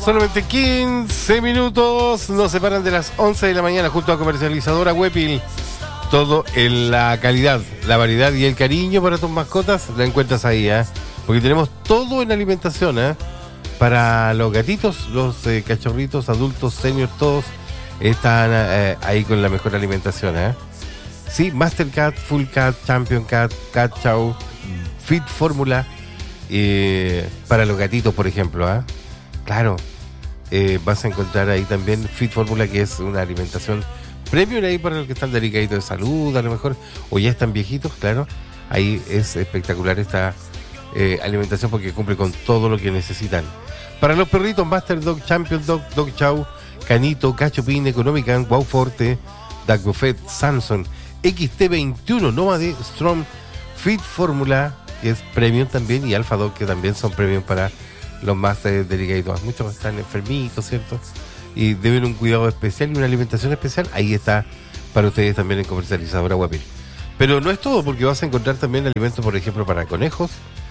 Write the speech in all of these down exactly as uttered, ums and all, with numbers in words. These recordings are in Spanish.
Solamente quince minutos nos separan de las once de la mañana junto a Comercializadora Huepil. Todo en la calidad, la variedad y el cariño para tus mascotas la encuentras ahí, ¿eh? Porque tenemos todo en alimentación, ¿eh? Para los gatitos, los eh, cachorritos, adultos, seniors, todos están eh, ahí con la mejor alimentación, ¿eh? Sí, Master Cat, Full Cat, Champion Cat, Cat Chow, Fit Fórmula, eh, para los gatitos, por ejemplo, ¿eh? Claro, eh, vas a encontrar ahí también Fit Fórmula, que es una alimentación premium ahí para los que están delicaditos de salud, a lo mejor, o ya están viejitos, claro. Ahí es espectacular esta eh, alimentación porque cumple con todo lo que necesitan. Para los perritos, Master Dog, Champion Dog, Dog Chow, Canito, Cachopin, Economican, Wow Forte, Dog Buffet, Samson, X T veintiuno, Nomade, Strong, Fit Fórmula, que es premium también, y Alpha Dog, que también son premium para los más eh, delicaditos. Muchos están enfermitos, ¿cierto? Y deben un cuidado especial y una alimentación especial. Ahí está para ustedes también en Comercializadora Huepil. Pero no es todo, porque vas a encontrar también alimentos, por ejemplo, para conejos,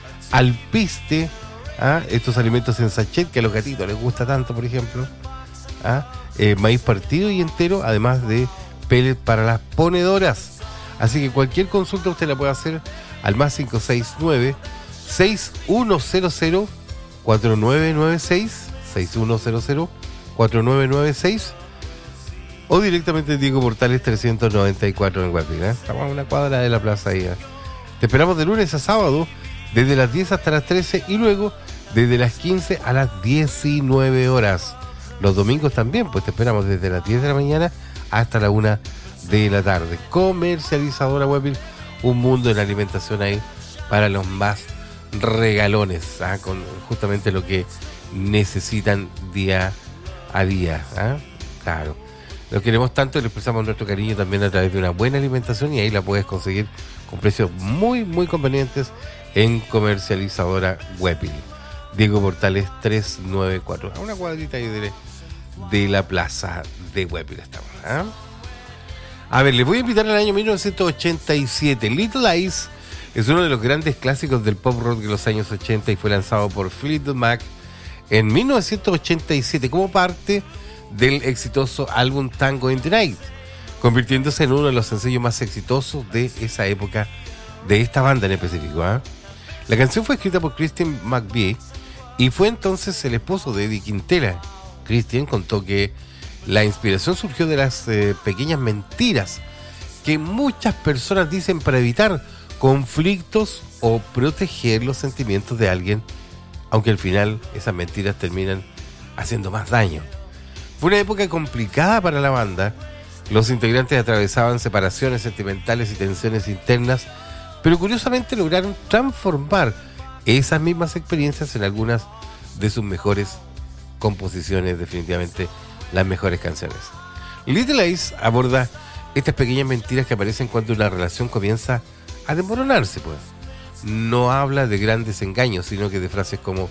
alpiste, ¿ah? Estos alimentos en sachet que a los gatitos les gusta tanto, por ejemplo, ¿ah? eh, maíz partido y entero, además de pellet para las ponedoras. Así que cualquier consulta usted la puede hacer al más cinco seis nueve, seis uno cero cero, cuatro nueve nueve seis, seis uno cero cero, cuatro nueve nueve seis, o directamente en Diego Portales trescientos noventa y cuatro en Huepil, ¿eh? Estamos a una cuadra de la plaza ahí, ¿eh? Te esperamos de lunes a sábado desde las diez hasta las trece y luego desde las quince a las diecinueve horas. Los domingos también, pues te esperamos desde las diez de la mañana hasta la una de la tarde. Comercializadora Huepil, un mundo en alimentación ahí para los más regalones, ¿ah? Con justamente lo que necesitan día a día, ¿ah? Claro, lo queremos tanto y le expresamos nuestro cariño también a través de una buena alimentación, y ahí la puedes conseguir con precios muy muy convenientes en Comercializadora Huepil. Diego Portales trescientos noventa y cuatro, a una cuadrita ahí de, de la plaza de Huepil estamos, ¿ah? A ver, les voy a invitar al año mil novecientos ochenta y siete. Little Lies es uno de los grandes clásicos del pop rock de los años ochenta y fue lanzado por Fleetwood Mac en mil novecientos ochenta y siete como parte del exitoso álbum Tango in the Night, convirtiéndose en uno de los sencillos más exitosos de esa época, de esta banda en específico, ¿eh? La canción fue escrita por Christian McVie y fue entonces el esposo de Eddie Quintela. Christian contó que la inspiración surgió de las eh, pequeñas mentiras que muchas personas dicen para evitar conflictos o proteger los sentimientos de alguien, aunque al final esas mentiras terminan haciendo más daño. Fue una época complicada para la banda. Los integrantes atravesaban separaciones sentimentales y tensiones internas, pero curiosamente lograron transformar esas mismas experiencias en algunas de sus mejores composiciones, definitivamente las mejores canciones. Little Lies aborda estas pequeñas mentiras que aparecen cuando una relación comienza a desmoronarse, pues. No habla de grandes engaños, sino que de frases como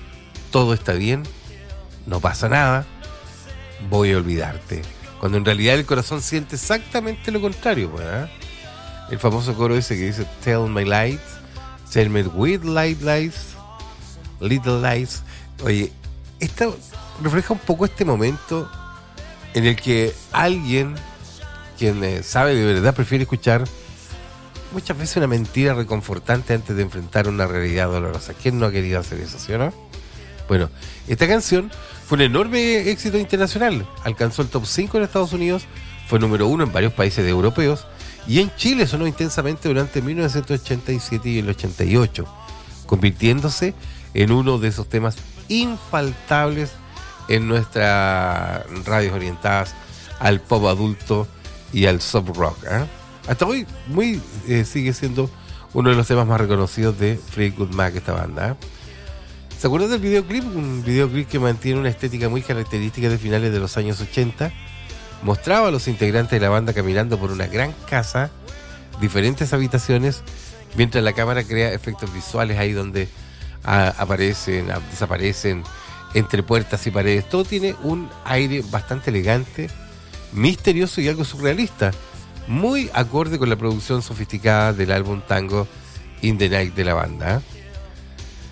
todo está bien, no pasa nada, voy a olvidarte, cuando en realidad el corazón siente exactamente lo contrario, pues, ¿eh? El famoso coro ese que dice tell my lies, tell me with light lies, little lies. Oye, esto refleja un poco este momento en el que alguien quien eh, sabe de verdad prefiere escuchar muchas veces una mentira reconfortante antes de enfrentar una realidad dolorosa. ¿Quién no ha querido hacer eso, sí o no? Bueno, esta canción fue un enorme éxito internacional. Alcanzó el top cinco en Estados Unidos, fue número uno en varios países europeos, y en Chile sonó intensamente durante mil novecientos ochenta y siete y el ochenta y ocho, convirtiéndose en uno de esos temas infaltables en nuestras radios orientadas al pop adulto y al soft rock, ¿eh? Hasta hoy muy eh, sigue siendo uno de los temas más reconocidos de Fleetwood Mac, esta banda, ¿eh? ¿Se acuerdan del videoclip? Un videoclip que mantiene una estética muy característica de finales de los años ochenta. Mostraba a los integrantes de la banda caminando por una gran casa, diferentes habitaciones, mientras la cámara crea efectos visuales ahí donde a, aparecen, a, desaparecen entre puertas y paredes. Todo tiene un aire bastante elegante, misterioso y algo surrealista, muy acorde con la producción sofisticada del álbum Tango in the Night de la banda.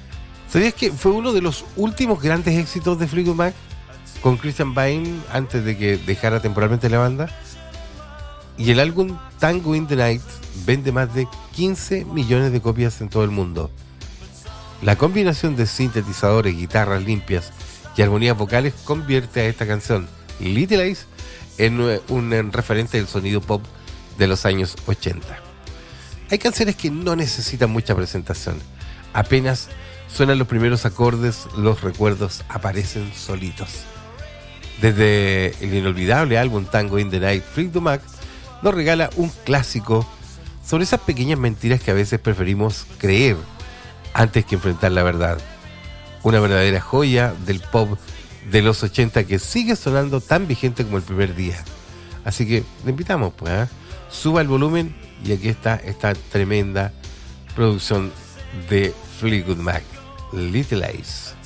¿Sabías que fue uno de los últimos grandes éxitos de Fleetwood Mac con Christian Bale antes de que dejara temporalmente la banda? Y el álbum Tango in the Night vende más de quince millones de copias en todo el mundo. La combinación de sintetizadores, guitarras limpias y armonías vocales convierte a esta canción, Little Lies, en un referente del sonido pop de los años ochenta. Hay canciones que no necesitan mucha presentación. Apenas suenan los primeros acordes, los recuerdos aparecen solitos. Desde el inolvidable álbum Tango in the Night, Fleetwood Mac nos regala un clásico sobre esas pequeñas mentiras que a veces preferimos creer antes que enfrentar la verdad. Una verdadera joya del pop de los ochenta que sigue sonando tan vigente como el primer día. Así que le invitamos, pues, ¿eh? Suba el volumen y aquí está esta tremenda producción de Fleetwood Mac, Little Lies.